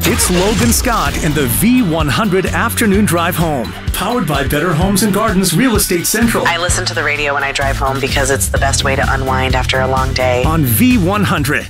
It's Logan Scott and the V100 Afternoon Drive Home. Powered by Better Homes and Gardens Real Estate Central. I listen to the radio when I drive home because it's the best way to unwind after a long day. On V100.